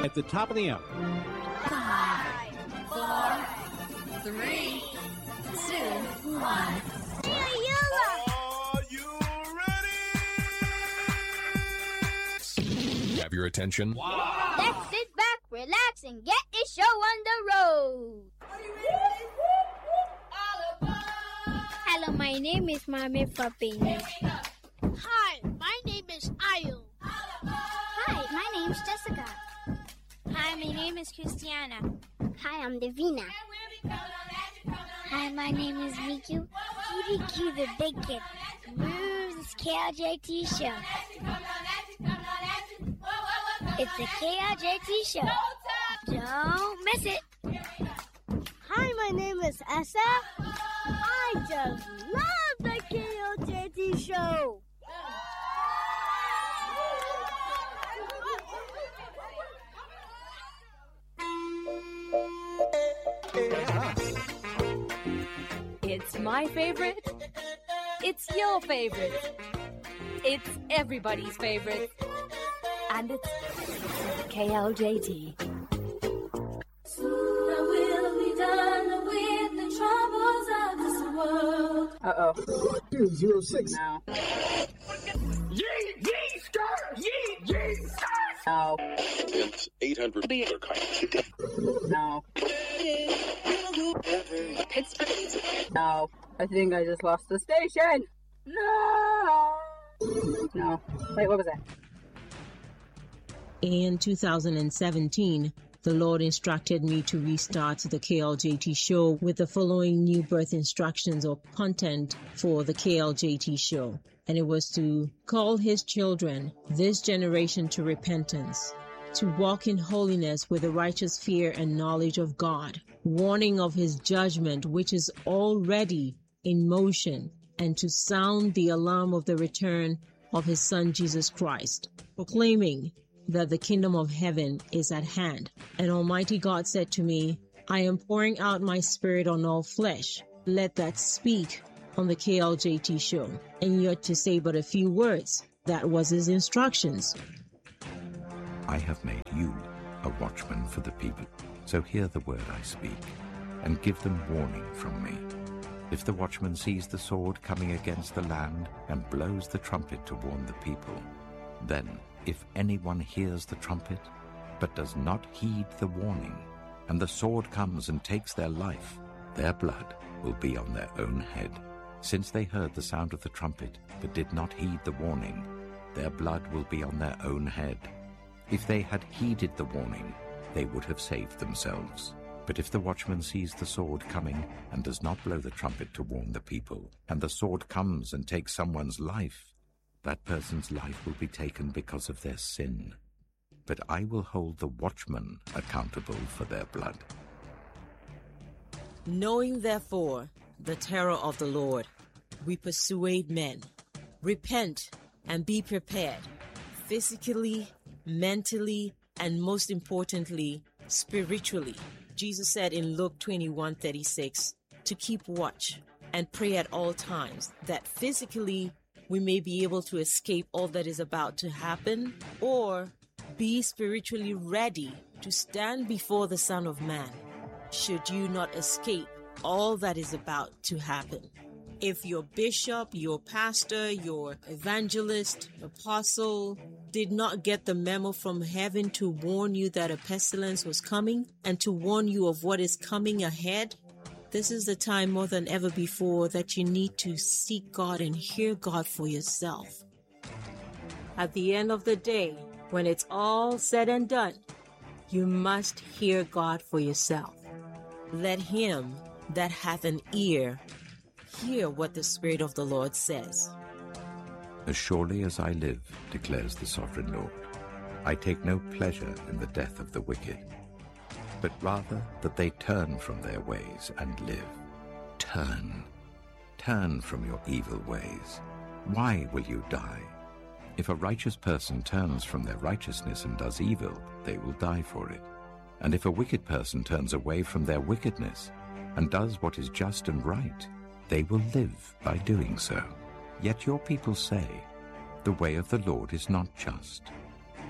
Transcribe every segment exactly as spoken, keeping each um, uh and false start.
At the top of the hour. Five, four, three, two, one. Are you ready? Have your attention? Wow. Let's sit back, relax, and get this show on the road. Are you ready? Hello, my name is Mame Fapini. Hi, my name is Ayu. Hi, my name is Jessica. Hi, my name is Christiana. Hi, I'm Davina. Hi, my name is Miku. Q D Q, the big kid. Where's this K L J T show? It's the K L J T show. Don't miss it. Hi, my name is Essa. I just love the K L J T show. It's my favorite. It's your favorite. It's everybody's favorite. And it's K L J T. Sooner will be done with the troubles of this world. Uh-oh. two zero six No. Yee, yee, stir! Yee, yee, stir! No. It's eight hundred B. No. Pittsburgh. No. I think I just lost the station. No. No. Wait, what was that? In two thousand seventeen, the Lord instructed me to restart the K L J T show with the following new birth instructions or content for the K L J T show. And it was to call his children, this generation, to repentance, to walk in holiness with a righteous fear and knowledge of God, warning of his judgment, which is already in motion, and to sound the alarm of the return of his Son, Jesus Christ, proclaiming that the kingdom of heaven is at hand. And Almighty God said to me, I am pouring out my spirit on all flesh. Let that speak on the K L J T show. And yet to say but a few words. That was his instructions. I have made you a watchman for the people. So hear the word I speak, and give them warning from me. If the watchman sees the sword coming against the land, and blows the trumpet to warn the people, then if anyone hears the trumpet, but does not heed the warning, and the sword comes and takes their life, their blood will be on their own head. Since they heard the sound of the trumpet, but did not heed the warning, their blood will be on their own head. If they had heeded the warning, they would have saved themselves. But if the watchman sees the sword coming, and does not blow the trumpet to warn the people, and the sword comes and takes someone's life, that person's life will be taken because of their sin. But I will hold the watchman accountable for their blood. Knowing therefore the terror of the Lord, we persuade men. Repent and be prepared, physically, mentally, and most importantly, spiritually. Jesus said in Luke twenty-one thirty-six to keep watch and pray at all times, that physically we may be able to escape all that is about to happen, or be spiritually ready to stand before the Son of Man, should you not escape all that is about to happen. If your bishop, your pastor, your evangelist, apostle did not get the memo from heaven to warn you that a pestilence was coming and to warn you of what is coming ahead, this is the time more than ever before that you need to seek God and hear God for yourself. At the end of the day, when it's all said and done, you must hear God for yourself. Let him that hath an ear hear what the Spirit of the Lord says. As surely as I live, declares the Sovereign Lord, I take no pleasure in the death of the wicked, but rather that they turn from their ways and live. Turn. Turn from your evil ways. Why will you die? If a righteous person turns from their righteousness and does evil, they will die for it. And if a wicked person turns away from their wickedness and does what is just and right, they will live by doing so. Yet your people say, the way of the Lord is not just.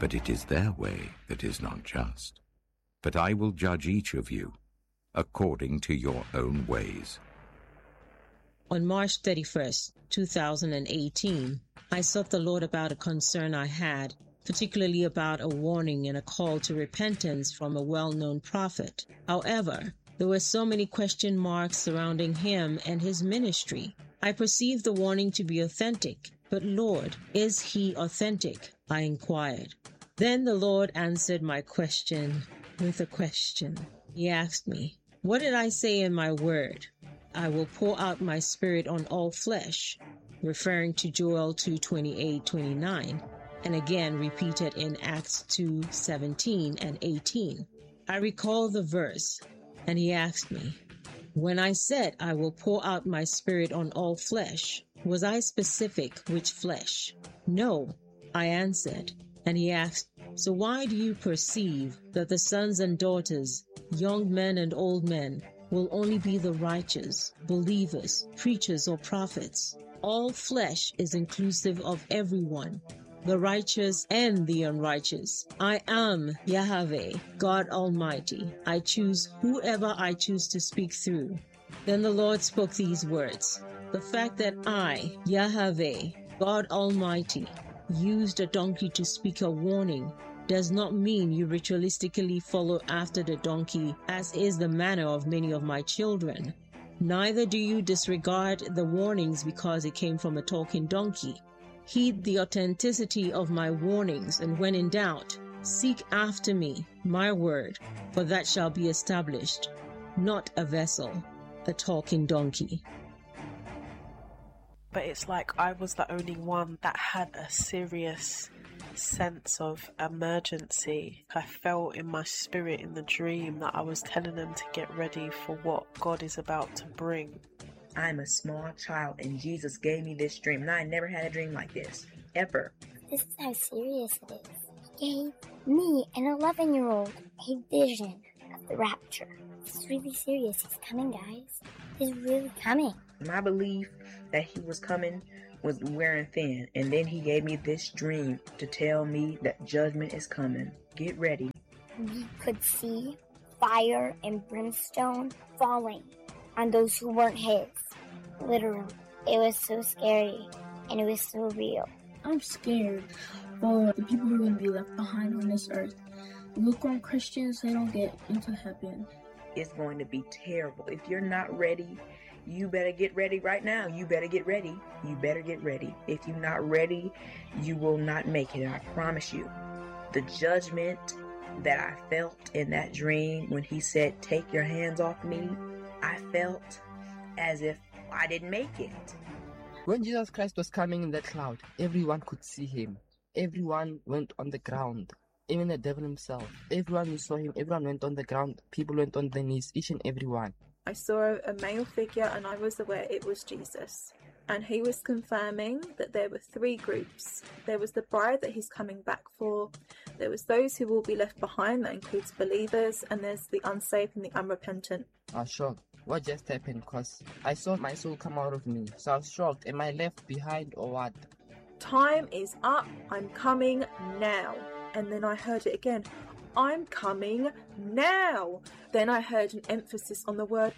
but it is their way that is not just. But I will judge each of you according to your own ways. On March thirty-first, two thousand eighteen, I sought the Lord about a concern I had, particularly about a warning and a call to repentance from a well-known prophet. However, there were so many question marks surrounding him and his ministry. I perceived the warning to be authentic, but Lord, is he authentic? I inquired. Then the Lord answered my question with a question. He asked me, what did I say in my word? I will pour out my spirit on all flesh, referring to Joel two twenty-eight twenty-nine, and again repeated in Acts two seventeen and eighteen. I recall the verse, and he asked me, when I said I will pour out my spirit on all flesh, was I specific which flesh? No, I answered, and he asked, so why do you perceive that the sons and daughters, young men and old men, will only be the righteous, believers, preachers, or prophets? All flesh is inclusive of everyone, the righteous and the unrighteous. I am Yahweh, God Almighty. I choose whoever I choose to speak through. Then the Lord spoke these words. The fact that I, Yahweh, God Almighty, used a donkey to speak a warning does not mean you ritualistically follow after the donkey, as is the manner of many of my children. Neither do you disregard the warnings because it came from a talking donkey. Heed the authenticity of my warnings, and when in doubt, seek after me, my word, for that shall be established, not a vessel, a talking donkey. But it's like I was the only one that had a serious sense of emergency. I felt in my spirit in the dream that I was telling them to get ready for what God is about to bring. I'm a small child and Jesus gave me this dream, and I never had a dream like this, ever. This is how serious it is. He gave me, an eleven-year-old, a vision of the rapture. This is really serious. He's coming, guys. He's really coming. My belief that he was coming was wearing thin, and then he gave me this dream to tell me that judgment is coming. Get ready. We could see fire and brimstone falling on those who weren't his. Literally. It was so scary, and it was so real. I'm scared for the people who are going to be left behind on this earth. Lukewarm Christians, they don't get into heaven. It's going to be terrible. If you're not ready, you better get ready right now. You better get ready. You better get ready. If you're not ready, you will not make it. I promise you. The judgment that I felt in that dream when he said, take your hands off me, I felt as if I didn't make it. When Jesus Christ was coming in that cloud, everyone could see him. Everyone went on the ground. Even the devil himself. Everyone who saw him, everyone went on the ground. People went on their knees, each and every one. I saw a male figure and I was aware it was Jesus. And he was confirming that there were three groups. There was the bride that he's coming back for. There was those who will be left behind, that includes believers. And there's the unsaved and the unrepentant. I was shocked. What just happened? Because I saw my soul come out of me. So I was shocked. Am I left behind or what? Time is up. I'm coming now. And then I heard it again. I'm coming now. Then I heard an emphasis on the word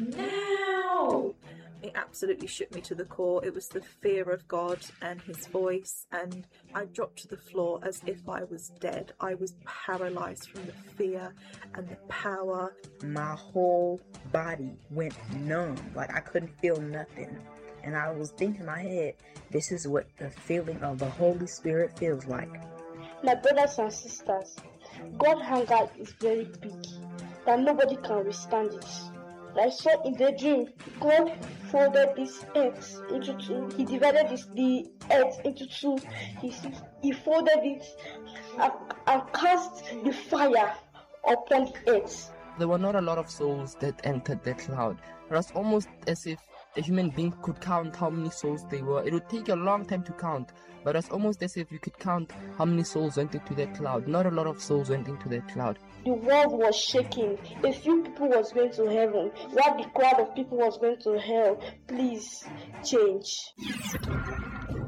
now. It absolutely shook me to the core. It was the fear of God and his voice, and I dropped to the floor as if I was dead. I was paralyzed from the fear and the power. My whole body went numb, like I couldn't feel nothing. And I was thinking in my head, this is what the feeling of the Holy Spirit feels like. My brothers and sisters, God's anger is very big, that nobody can withstand it. I saw in the dream, God folded this earth into two. He divided this, the earth into two. He, he folded it and, and cast the fire upon the earth. There were not a lot of souls that entered the cloud. It was almost as if a human being could count how many souls they were. It would take a long time to count, but it was almost as if you could count how many souls went into that cloud. Not a lot of souls went into that cloud. The world was shaking. A few people was going to heaven, while the crowd of people was going to hell. Please change.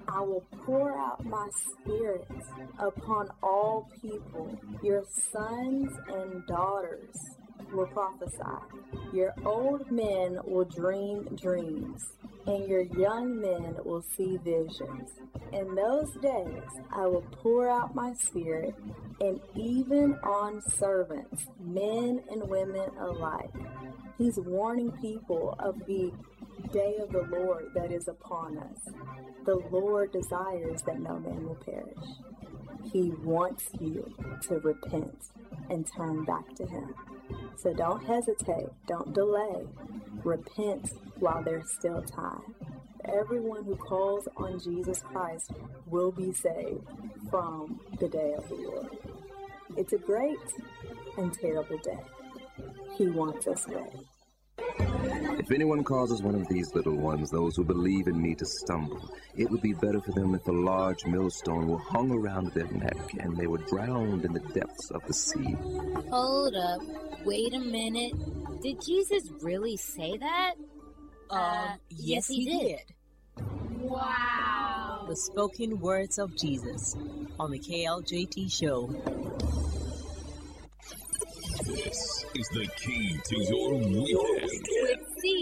I will pour out my spirit upon all people. Your sons and daughters will prophesy. Your old men will dream dreams, and your young men will see visions. In those days I will pour out my spirit, and even on servants, men and women alike. He's warning people of the day of the Lord that is upon us. The Lord desires that no man will perish. He wants you to repent and turn back to Him. So don't hesitate, don't delay. Repent while there's still time. Everyone who calls on Jesus Christ will be saved from the day of the Lord. It's a great and terrible day. He wants us ready. If anyone causes one of these little ones, those who believe in me, to stumble, it would be better for them if a large millstone were hung around their neck and they were drowned in the depths of the sea. Hold up. Wait a minute. Did Jesus really say that? Um, Uh, yes, yes, he he did. did. Wow. The spoken words of Jesus on the K L J T show. This is the key to your weekend.